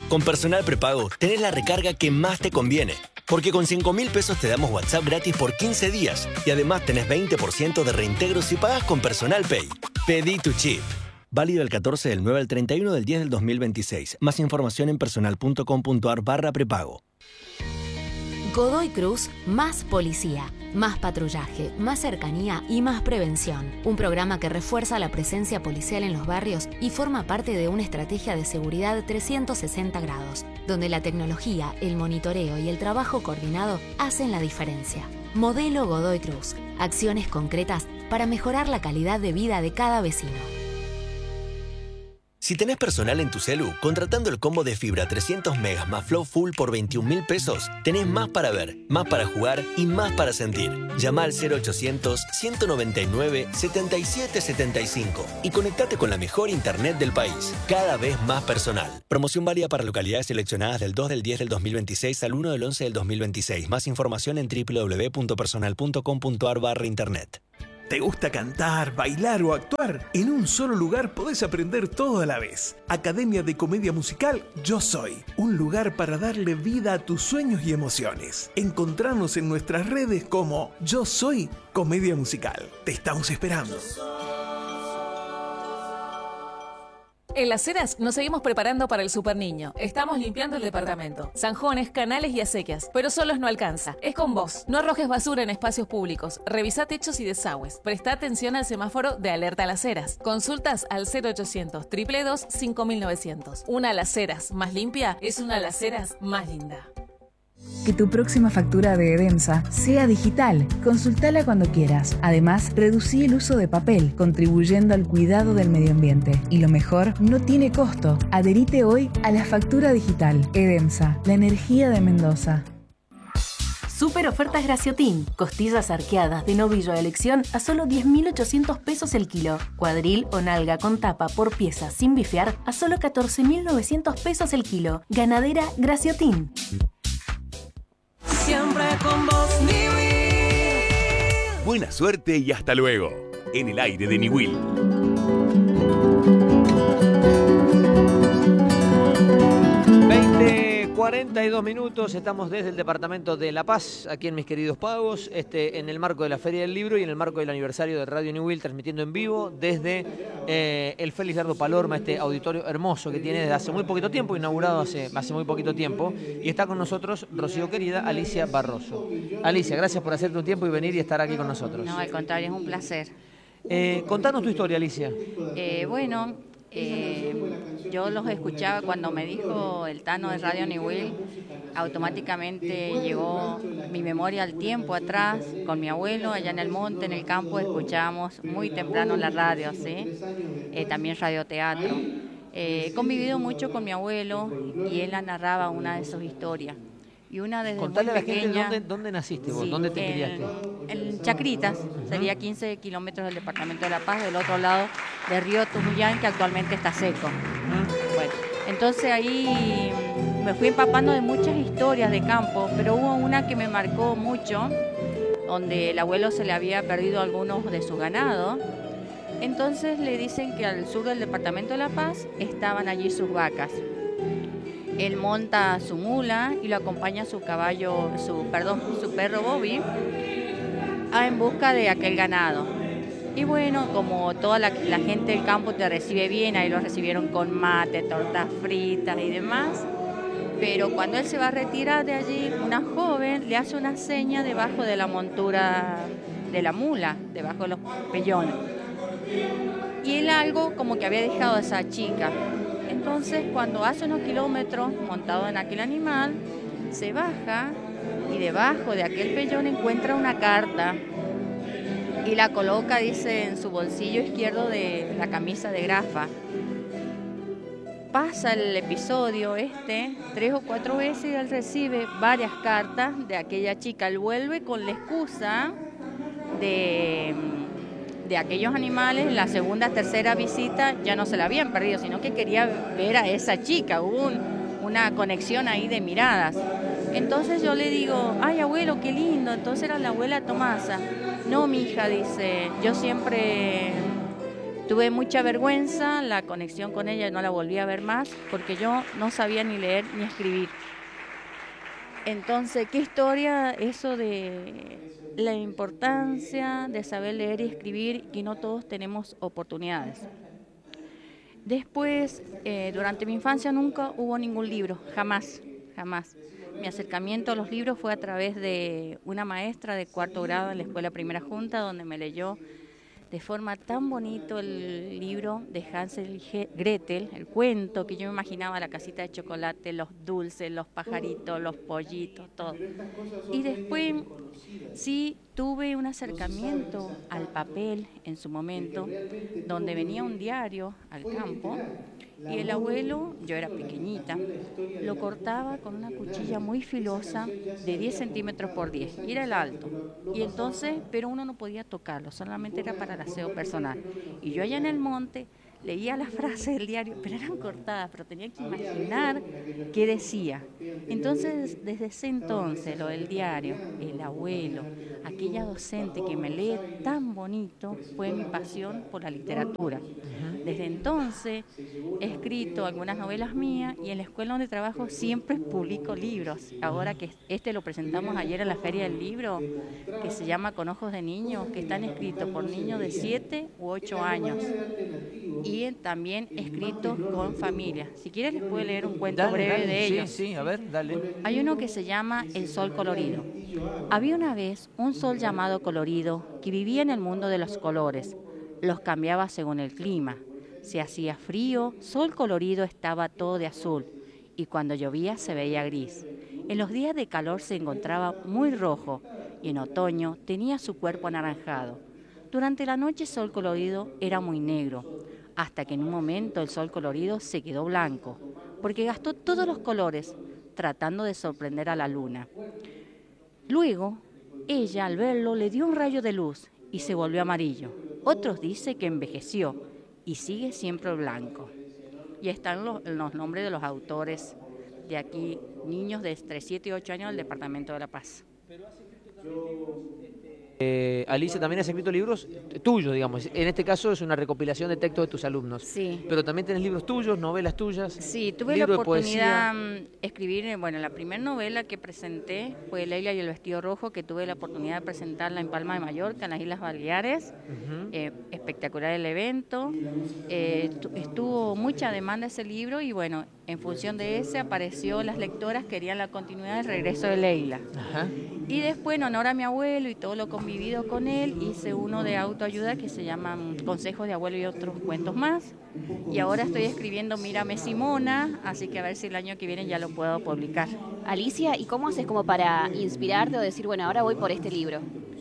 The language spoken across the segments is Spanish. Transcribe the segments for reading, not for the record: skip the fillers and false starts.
Con Personal Prepago tenés la recarga que más te conviene. Porque con 5.000 pesos te damos WhatsApp gratis por 15 días. Y además tenés 20% de reintegro si pagas con Personal Pay. Pedí tu chip. Válido el 14 del 9 al 31 del 10 del 2026. Más información en personal.com.ar/prepago. Godoy Cruz, más policía, más patrullaje, más cercanía y más prevención. Un programa que refuerza la presencia policial en los barrios y forma parte de una estrategia de seguridad 360 grados, donde la tecnología, el monitoreo y el trabajo coordinado hacen la diferencia. Modelo Godoy Cruz. Acciones concretas para mejorar la calidad de vida de cada vecino. Si tenés Personal en tu celu, contratando el combo de fibra 300 megas más Flow Full por 21.000 pesos, tenés más para ver, más para jugar y más para sentir. Llama al 0800-199-7775 y conectate con la mejor internet del país. Cada vez más personal. Promoción válida para localidades seleccionadas del 2 del 10 del 2026 al 1 del 11 del 2026. Más información en www.personal.com.ar/internet. ¿Te gusta cantar, bailar o actuar? En un solo lugar podés aprender todo a la vez. Academia de Comedia Musical Yo Soy. Un lugar para darle vida a tus sueños y emociones. Encontrarnos en nuestras redes como Yo Soy Comedia Musical. Te estamos esperando. En Las Heras nos seguimos preparando para el Super Niño. Estamos limpiando el departamento. Zanjones, canales y acequias. Pero solos no alcanza. Es con vos. No arrojes basura en espacios públicos. Revisá techos y desagües. Presta atención al semáforo de alerta a Las Heras. Consultas al 0800 222 5900. Una Las Heras más limpia es una Las Heras más linda. Que tu próxima factura de Edemsa sea digital. Consultala cuando quieras. Además, reducí el uso de papel, contribuyendo al cuidado del medio ambiente. Y lo mejor, no tiene costo. Adherite hoy a la factura digital. Edemsa, la energía de Mendoza. Super ofertas Graciotin. Costillas arqueadas de novillo a elección a solo 10.800 pesos el kilo. Cuadril o nalga con tapa por pieza sin bifear a solo 14.900 pesos el kilo. Ganadera Graciotin. Siempre con vos, Niwil. Buena suerte y hasta luego. En el aire de Niwil. 42 minutos, estamos desde el departamento de La Paz, aquí en Mis Queridos Pagos, en el marco de la Feria del Libro y en el marco del aniversario de Radio Niwil, transmitiendo en vivo desde el Félix Lerdo Palorma, este auditorio hermoso que tiene desde hace muy poquito tiempo, inaugurado hace muy poquito tiempo, y está con nosotros, Rocío querida, Alicia Barroso. Alicia, gracias por hacerte un tiempo y venir y estar aquí con nosotros. No, al contrario, es un placer. Contanos tu historia, Alicia. Yo los escuchaba cuando me dijo el Tano de Radio Niwil, automáticamente llegó mi memoria al tiempo atrás, con mi abuelo allá en el monte, en el campo, escuchábamos muy temprano la radio, ¿sí? También radioteatro. He convivido mucho con mi abuelo y él narraba una de sus historias. Y una desde Contale muy a la pequeña. gente dónde naciste vos, sí, ¿dónde te criaste? En Chacritas, sería 15 kilómetros del departamento de La Paz, del otro lado del río Tumuyán, que actualmente está seco. Bueno, entonces ahí me fui empapando de muchas historias de campo, pero hubo una que me marcó mucho, donde el abuelo se le había perdido algunos de su ganado. Entonces le dicen que al sur del departamento de La Paz estaban allí sus vacas. Él monta su mula y lo acompaña su perro Bobby en busca de aquel ganado. Y bueno, como toda la gente del campo te recibe bien, ahí lo recibieron con mate, tortas fritas y demás. Pero cuando él se va a retirar de allí, una joven le hace una seña debajo de la montura de la mula, debajo de los pellones. Y él algo como que había dejado a esa chica. Entonces, cuando hace unos kilómetros montado en aquel animal, se baja y debajo de aquel pellón encuentra una carta y la coloca, dice, en su bolsillo izquierdo de la camisa de grafa. Pasa el episodio 3 o 4 veces y él recibe varias cartas de aquella chica. Él vuelve con la excusa de aquellos animales. La segunda, tercera visita ya no se la habían perdido, sino que quería ver a esa chica. Hubo una conexión ahí de miradas. Entonces yo le digo, ay abuelo, qué lindo. Entonces era la abuela Tomasa. No, mi hija, dice, yo siempre Tuve mucha vergüenza, la conexión con ella no la volví a ver más porque yo no sabía ni leer ni escribir. Entonces, ¿qué historia eso de la importancia de saber leer y escribir, que no todos tenemos oportunidades? Después, durante mi infancia nunca hubo ningún libro, jamás. Mi acercamiento a los libros fue a través de una maestra de 4º grado en la escuela Primera Junta, donde me leyó de forma tan bonito el libro de Hansel y Gretel, el cuento, que yo me imaginaba la casita de chocolate, los dulces, los pajaritos, los pollitos, todo. Y después sí tuve un acercamiento al papel en su momento, donde venía un diario al campo y el abuelo, yo era pequeñita, lo cortaba con una cuchilla muy filosa de 10 centímetros por 10, y era el alto. Y entonces, pero uno no podía tocarlo, solamente era para el aseo personal. Y yo allá en el monte leía las frases del diario, pero eran cortadas, pero tenía que imaginar qué decía. Entonces, desde ese entonces, lo del diario, el abuelo, aquella docente que me lee tan bonito, fue mi pasión por la literatura. Desde entonces he escrito algunas novelas mías y en la escuela donde trabajo siempre publico libros. Ahora que lo presentamos ayer en la Feria del Libro, que se llama Con Ojos de Niño, que están escritos por niños de 7 u 8 años. Y también escritos con familia. Si quieres les puedo leer un cuento breve de ellos. Sí, a ver, dale. Hay uno que se llama El Sol Colorido. Había una vez un sol llamado Colorido que vivía en el mundo de los colores. Los cambiaba según el clima. Si hacía frío, Sol Colorido estaba todo de azul y cuando llovía se veía gris. En los días de calor se encontraba muy rojo y en otoño tenía su cuerpo anaranjado. Durante la noche Sol Colorido era muy negro, hasta que en un momento el Sol Colorido se quedó blanco, porque gastó todos los colores tratando de sorprender a la luna. Luego, ella al verlo le dio un rayo de luz y se volvió amarillo. Otros dicen que envejeció y sigue siempre blanco. Y están los nombres de los autores de aquí, niños de entre 7 y 8 años del Departamento de La Paz. Alicia, también has escrito libros tuyos, digamos. En este caso es una recopilación de textos de tus alumnos. Sí. Pero también tenés libros tuyos, novelas tuyas. Sí, tuve la oportunidad de escribir, bueno, la primera novela que presenté fue Leila y el vestido rojo, que tuve la oportunidad de presentarla en Palma de Mallorca, en las Islas Baleares. Espectacular el evento. Estuvo mucha demanda ese libro y bueno, en función de ese apareció las lectoras, querían la continuidad del regreso de Leila. Ajá. Y después, en honor a mi abuelo y todo lo convivido con él, hice uno de autoayuda que se llama Consejos de Abuelo y otros cuentos más. Y ahora estoy escribiendo Mírame Simona, así que a ver si el año que viene ya lo puedo publicar. Alicia, ¿y cómo haces como para inspirarte o decir, bueno, ahora voy por este libro?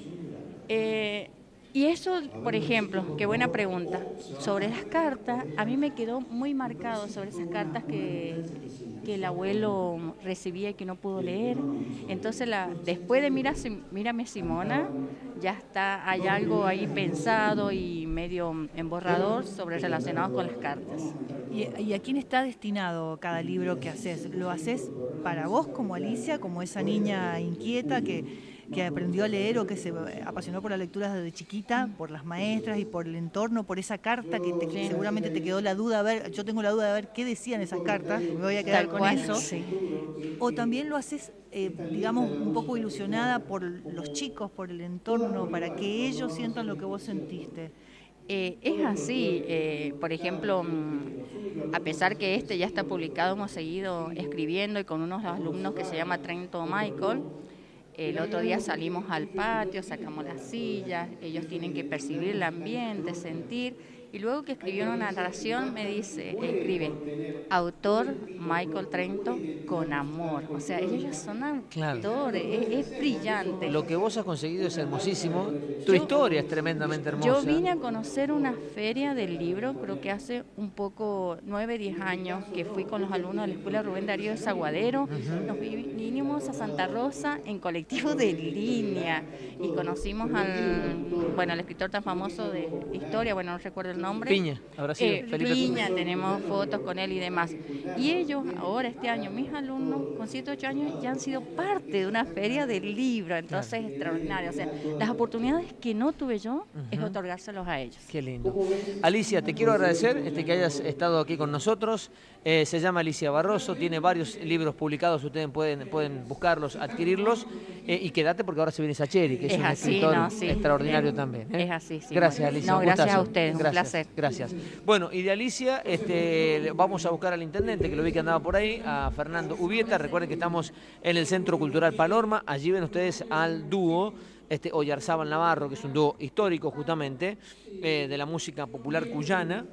Y eso, por ejemplo, qué buena pregunta. Sobre las cartas, a mí me quedó muy marcado sobre esas cartas que el abuelo recibía y que no pudo leer. Entonces, después de Mírame Simona, ya hay algo ahí pensado y medio en borrador sobre relacionados con las cartas. ¿Y a quién está destinado cada libro que haces? ¿Lo haces para vos como Alicia, como esa niña inquieta que aprendió a leer o que se apasionó por la lectura desde chiquita, por las maestras y por el entorno, por esa carta que seguramente te quedó la duda? Yo tengo la duda de ver qué decían esas cartas, me voy a quedar con eso. Sí. O también lo haces, digamos, un poco ilusionada por los chicos, por el entorno, para que ellos sientan lo que vos sentiste. Es así, por ejemplo, a pesar que ya está publicado, hemos seguido escribiendo y con unos alumnos que se llama Trento Michael. El otro día salimos al patio, sacamos las sillas, ellos tienen que percibir el ambiente, sentir. Y luego que escribió una narración me escribe, autor Michael Trento con amor. O sea, ellos son autores, es brillante. Lo que vos has conseguido es hermosísimo, tu historia es tremendamente hermosa. Yo vine a conocer una feria del libro, creo que hace un poco 9, 10 años, que fui con los alumnos de la Escuela Rubén Darío de Zaguadero. Nos vinimos a Santa Rosa en colectivo de línea y conocimos al escritor tan famoso de historia, no recuerdo el nombre, nombre. Piña, habrá sido Felipe Piña, tenemos fotos con él y demás. Y ellos, ahora este año, mis alumnos, con 7, 8 años, ya han sido parte de una feria del libro, entonces es extraordinario. O sea, las oportunidades que no tuve yo es otorgárselos a ellos. Qué lindo. Alicia, te quiero agradecer que hayas estado aquí con nosotros. Se llama Alicia Barroso, tiene varios libros publicados, ustedes pueden buscarlos, adquirirlos, y quédate porque ahora se viene Sacheri, que es un escritor extraordinario también. Es así, sí. Gracias, Alicia. No, gracias a ustedes, un placer. Gracias. Bueno, y de Alicia vamos a buscar al intendente, que lo vi que andaba por ahí, a Fernando Ubieta. Recuerden que estamos en el Centro Cultural Palorma, allí ven ustedes al dúo Oyarzábal Navarro, que es un dúo histórico justamente, de la música popular cuyana,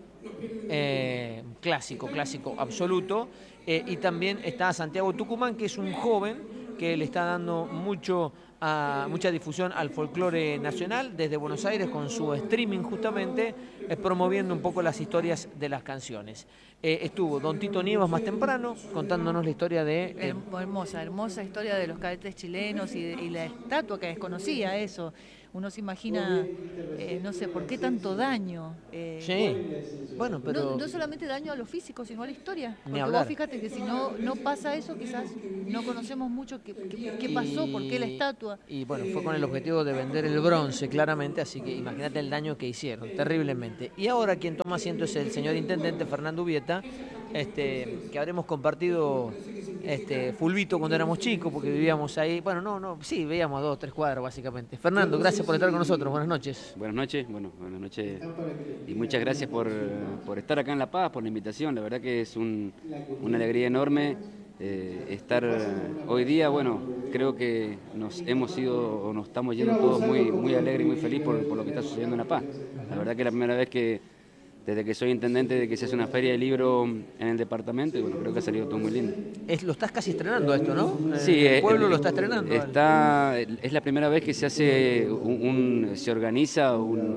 clásico absoluto, y también está Santiago Tucumán, que es un joven que le está dando mucha difusión al folclore nacional desde Buenos Aires con su streaming justamente, promoviendo un poco las historias de las canciones. Estuvo don Tito Nievas más temprano contándonos la historia de... hermosa historia de los cadetes chilenos y la estatua que desconocía eso. Uno se imagina, no sé, ¿por qué tanto daño? Sí, bueno, pero... No solamente daño a lo físico, sino a la historia. Ni Porque hablar. vos fíjate que si no pasa eso, quizás no conocemos mucho qué pasó, por qué la estatua. Y bueno, fue con el objetivo de vender el bronce, claramente, así que imagínate el daño que hicieron, terriblemente. Y ahora quien toma asiento es el señor intendente Fernando Ubieta, que habremos compartido fulbito cuando éramos chicos, porque vivíamos ahí, sí, veíamos a 2, 3 cuadras básicamente. Fernando, gracias por estar con nosotros, buenas noches. Buenas noches, buenas noches y muchas gracias por estar acá en La Paz, por la invitación. La verdad que es una alegría enorme estar hoy día. Bueno, creo que nos estamos yendo todos muy alegres y muy felices por lo que está sucediendo en La Paz. La verdad que es la primera vez desde que soy intendente, de que se hace una feria de libro en el departamento, y bueno, creo que ha salido todo muy lindo. Lo estás casi estrenando esto, ¿no? Sí, el pueblo lo está estrenando. Es la primera vez que se hace se organiza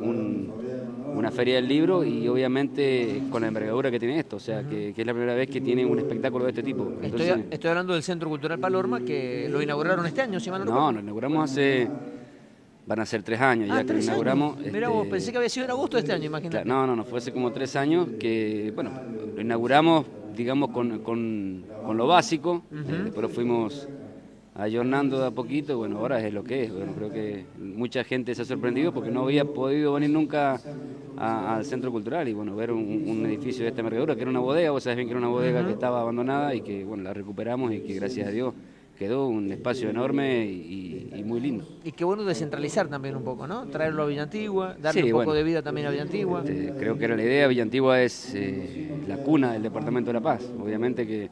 una feria del libro, y obviamente con la envergadura que tiene esto, o sea, que es la primera vez que tiene un espectáculo de este tipo. Entonces, estoy hablando del Centro Cultural Palorma, que lo inauguraron este año, si mal no recuerdo. No, lo inauguramos van a ser 3 años ya que lo inauguramos. Mirá vos, pensé que había sido en agosto de este año, imagínate. No, fue hace como 3 años que, bueno, lo inauguramos, digamos, con lo básico, después lo fuimos ayornando de a poquito, bueno, ahora es lo que es. Bueno, creo que mucha gente se ha sorprendido porque no había podido venir nunca al Centro Cultural, y bueno, ver un edificio de esta envergadura, que era una bodega, vos sabés bien que era una bodega que estaba abandonada y que, bueno, la recuperamos, y que gracias a Dios quedó un espacio enorme y muy lindo. Y qué bueno descentralizar también un poco, ¿no? Traerlo a Villa Antigua, darle un poco de vida también a Villa Antigua. Creo que era la idea. Villa Antigua es la cuna del Departamento de La Paz. Obviamente que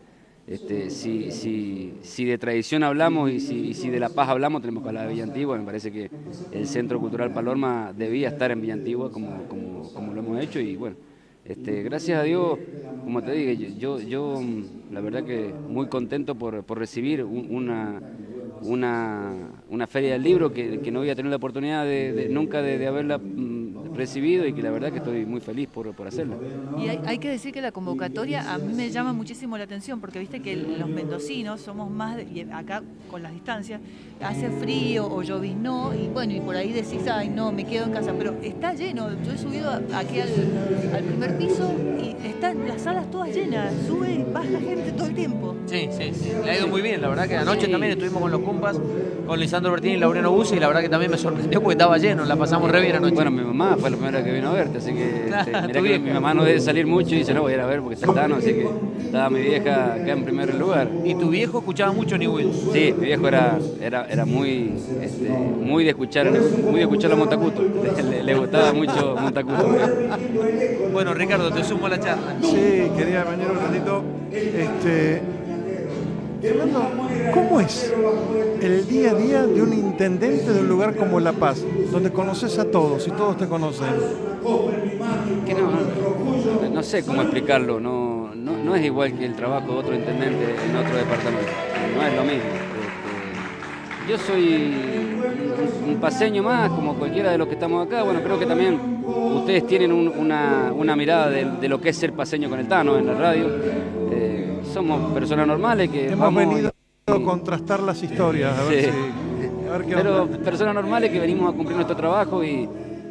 si de tradición hablamos y si de La Paz hablamos, tenemos que hablar de Villa Antigua. Me parece que el Centro Cultural Palorma debía estar en Villa Antigua como lo hemos hecho, y bueno, gracias a Dios, como te digo, yo la verdad que muy contento por recibir una feria del libro que no había tenido la oportunidad nunca de haberla recibido, y que la verdad que estoy muy feliz por hacerlo. Y hay que decir que la convocatoria a mí me llama muchísimo la atención, porque viste que los mendocinos somos más, y acá con las distancias, hace frío o lloviznó, y bueno, y por ahí decís, ay no, me quedo en casa, pero está lleno. Yo he subido aquí al primer piso y están las salas todas llenas, sube y baja gente todo el tiempo. Sí, le ha ido muy bien, la verdad que anoche también estuvimos con los compas, con Lisandro Bertini y Laureano Bussi, y la verdad que también me sorprendió porque estaba lleno, la pasamos re bien anoche. Bueno, mi mamá fue la primera que vino a verte, así que mirá que mi mamá no debe salir mucho y dice, no, voy a ir a ver porque está Tano, así que estaba mi vieja acá en primer lugar. ¿Y tu viejo escuchaba mucho New Will? Sí, mi viejo era muy de escuchar a Montacuto, le gustaba mucho Montacuto. Bueno, Ricardo, te sumo a la charla. Sí, quería venir un ratito. Fernando, ¿cómo es el día a día de un intendente de un lugar como La Paz, donde conoces a todos y todos te conocen? Que no sé cómo explicarlo, no es igual que el trabajo de otro intendente en otro departamento, no es lo mismo. Yo soy un paseño más, como cualquiera de los que estamos acá. Bueno, creo que también ustedes tienen una mirada de lo que es ser paseño con el Tano en la radio. Somos personas normales que hemos venido a contrastar las historias, a ver qué pero onda. personas normales que venimos a cumplir nuestro trabajo y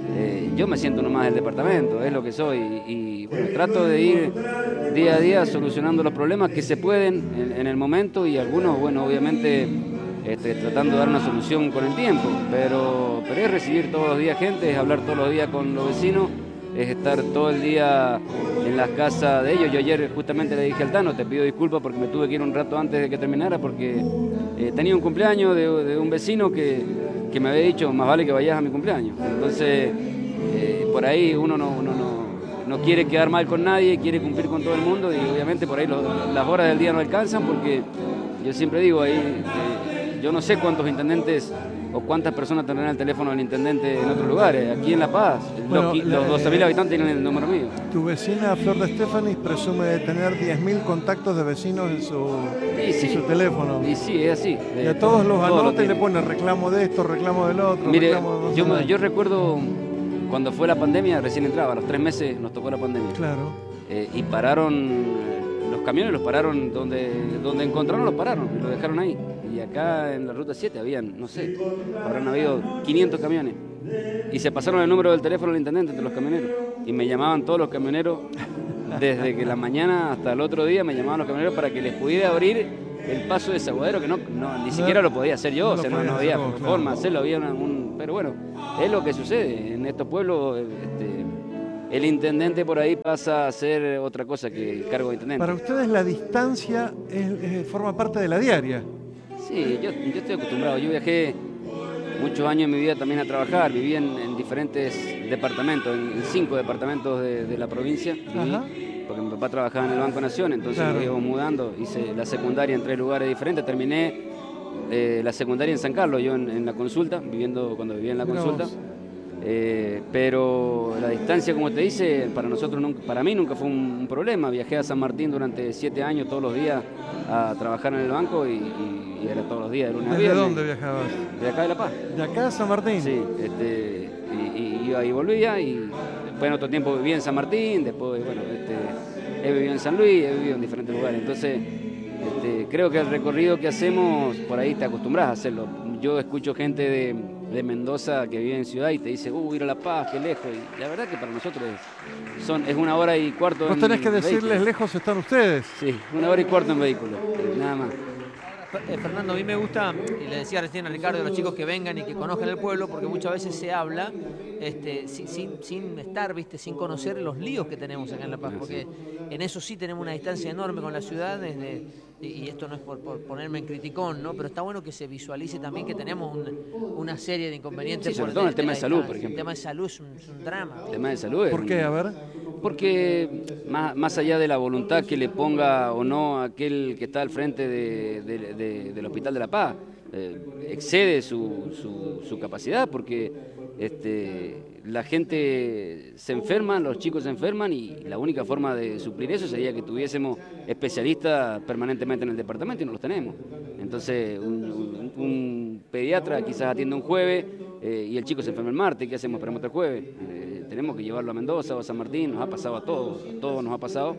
yo me siento uno más del departamento, es lo que soy, y bueno, trato de ir día a día solucionando los problemas que se pueden en el momento, y algunos, bueno, obviamente tratando de dar una solución con el tiempo, pero es recibir todos los días gente, es hablar todos los días con los vecinos, es estar todo el día en las casas de ellos. Yo ayer justamente le dije al Tano, te pido disculpas porque me tuve que ir un rato antes de que terminara, porque tenía un cumpleaños de un vecino que me había dicho, más vale que vayas a mi cumpleaños. Entonces, por ahí uno no quiere quedar mal con nadie, quiere cumplir con todo el mundo, y obviamente por ahí las horas del día no alcanzan, porque yo siempre digo ahí, yo no sé cuántos intendentes o cuántas personas tendrán el teléfono del intendente en otros lugares. Aquí en La Paz, bueno, los 12.000 habitantes tienen el número mío. Tu vecina Flor de Estefanis presume de tener 10.000 contactos de vecinos en su teléfono. Y sí, es así. Y a todos los anota y le pone reclamo de esto, reclamo del otro. Mire, reclamo de yo recuerdo cuando fue la pandemia, recién entraba, a los 3 meses nos tocó la pandemia. Claro. Y pararon, los camiones los pararon, donde encontraron los pararon y los dejaron ahí. Y acá en la Ruta 7 habían, no sé, habrán habido 500 camiones. Y se pasaron el número del teléfono del intendente entre los camioneros. Y me llamaban todos los camioneros, desde que la mañana hasta el otro día me llamaban los camioneros para que les pudiera abrir el paso de Desaguadero, que ni siquiera lo podía hacer yo, o sea, no había forma de hacerlo, había pero bueno, es lo que sucede. En estos pueblos el intendente por ahí pasa a ser otra cosa que el cargo de intendente. Para ustedes la distancia forma parte de la diaria. Sí, yo estoy acostumbrado. Yo viajé muchos años en mi vida también a trabajar. Viví en diferentes departamentos, en 5 departamentos de la provincia. Viví, porque mi papá trabajaba en el Banco Nación, entonces nos íbamos mudando. Hice la secundaria en 3 lugares diferentes. Terminé la secundaria en San Carlos, yo en la Consulta, cuando vivía en la Consulta. Pero la distancia, como te dice, para mí nunca fue un problema. Viajé a San Martín durante 7 años todos los días a trabajar en el banco y era todos los días, de lunes a viernes. ¿De dónde viajabas? De acá de La Paz. ¿De acá a San Martín? Sí, y iba y volvía, y después en otro tiempo vivía en San Martín, después, bueno, he vivido en San Luis, he vivido en diferentes lugares. Entonces, creo que el recorrido que hacemos, por ahí te acostumbras a hacerlo. Yo escucho gente de Mendoza que vive en ciudad y te dice, ir a La Paz, qué lejos. Y la verdad que para nosotros es 1 hora y cuarto. Vos tenés que decirles, vehículo. Lejos están ustedes. Sí, 1 hora y cuarto en vehículo, nada más. Fernando, a mí me gusta, y le decía recién a Ricardo, a los chicos que vengan y que conozcan el pueblo, porque muchas veces se habla sin estar, sin conocer los líos que tenemos acá en La Paz, porque en eso sí tenemos una distancia enorme con la ciudad, y esto no es por ponerme en criticón, ¿no? Pero está bueno que se visualice también que tenemos una serie de inconvenientes. Sí, sobre todo en el tema de salud, por ejemplo. El tema de salud es un drama. El tema de salud es ¿Por qué? A ver. Porque más allá de la voluntad que le ponga o no aquel que está al frente del Hospital de La Paz, excede su capacidad, porque la gente se enferma, los chicos se enferman, y la única forma de suplir eso sería que tuviésemos especialistas permanentemente en el departamento, y no los tenemos. Entonces, un pediatra quizás atiende un jueves y el chico se enferma el martes. ¿Qué hacemos? Esperamos hasta el jueves. Tenemos que llevarlo a Mendoza o a San Martín. Nos ha pasado a todos nos ha pasado.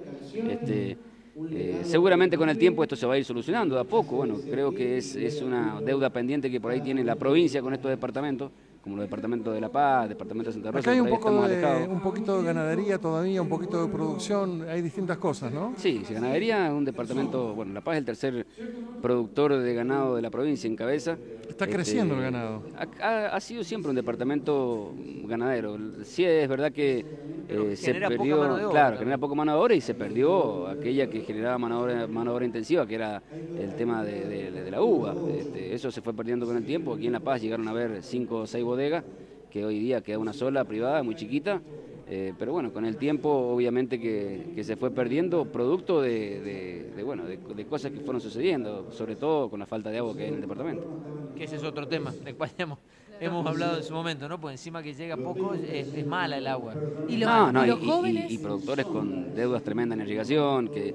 Seguramente con el tiempo esto se va a ir solucionando de a poco. Bueno, creo que es una deuda pendiente que por ahí tiene la provincia con estos departamentos, como los departamentos de La Paz, departamento de Santa Rosa. Acá hay un poquito de ganadería todavía, un poquito de producción, hay distintas cosas, ¿no? Sí, ganadería es un departamento, bueno, La Paz es el tercer productor de ganado de la provincia en cabeza. Está creciendo el ganado. Ha sido siempre un departamento ganadero. Sí, es verdad que se perdió, genera poco mano de obra, y se perdió aquella que generaba mano de obra intensiva, que era el tema de la uva. Eso se fue perdiendo con el tiempo. Aquí en La Paz llegaron a haber 5 o 6 bodegas, que hoy día queda una sola privada, muy chiquita, pero bueno, con el tiempo obviamente que se fue perdiendo, producto de cosas que fueron sucediendo, sobre todo con la falta de agua que hay en el departamento. Que ese es otro tema del cual hemos hablado en su momento, ¿no? Pues encima que llega poco es mala el agua. Y productores con deudas tremendas en irrigación, que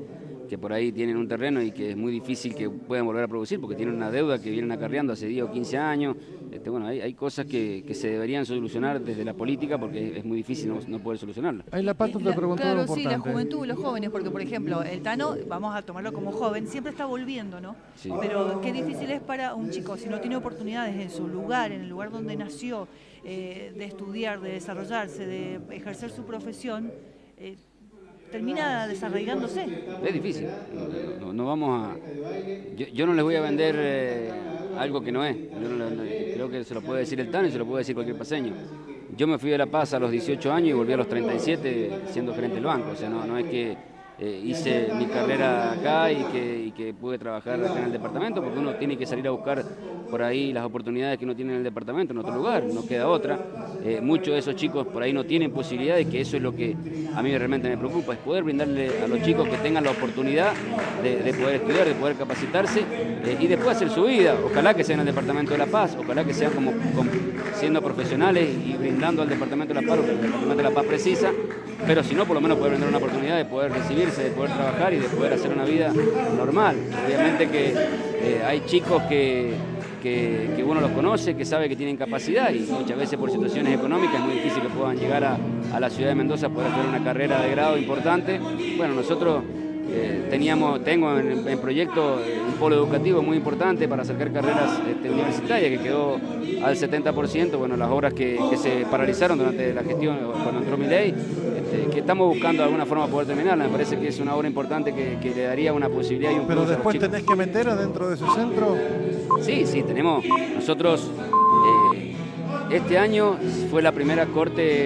por ahí tienen un terreno y que es muy difícil que puedan volver a producir porque tienen una deuda que vienen acarreando hace 10 o 15 años. Bueno, hay cosas que se deberían solucionar desde la política porque es muy difícil no poder solucionarlas. Ahí la Pato te preguntó Claro, algo sí, la importante. juventud, los jóvenes, porque por ejemplo, el Tano, vamos a tomarlo como joven, siempre está volviendo, ¿no? Sí. Pero qué difícil es para un chico, si no tiene oportunidades en su lugar, en el lugar donde nació, de estudiar, de desarrollarse, de ejercer su profesión, termina desarraigándose. Es difícil, no vamos a... Yo no les voy a vender algo que no es. Creo que se lo puede decir el Tano y se lo puede decir cualquier paseño. Yo me fui de La Paz a los 18 años y volví a los 37 siendo gerente del banco. O sea, no es que hice mi carrera acá y que pude trabajar acá en el departamento, porque uno tiene que salir a buscar por ahí las oportunidades que uno tiene en el departamento, en otro lugar, no queda otra. Muchos de esos chicos por ahí no tienen posibilidades, que eso es lo que a mí realmente me preocupa, es poder brindarle a los chicos que tengan la oportunidad de poder estudiar, de poder capacitarse y después hacer su vida. Ojalá que sea en el departamento de La Paz, ojalá que sean como siendo profesionales y brindando al departamento de La Paz lo que el departamento de La Paz precisa, pero si no, por lo menos poder brindar una oportunidad de poder recibirse, de poder trabajar y de poder hacer una vida normal. Obviamente que hay chicos que uno los conoce, que sabe que tienen capacidad y muchas veces por situaciones económicas es muy difícil que puedan llegar a la ciudad de Mendoza, poder hacer una carrera de grado importante. Bueno, nosotros tengo en proyecto un polo educativo muy importante para acercar carreras universitarias que quedó al 70%, bueno, las obras que se paralizaron durante la gestión cuando entró mi ley, que estamos buscando de alguna forma poder terminarla. Me parece que es una obra importante que le daría una posibilidad y un Pero plus a los después chicos. tenés que meter adentro de ese centro. Sí, tenemos. Nosotros este año fue la primera corte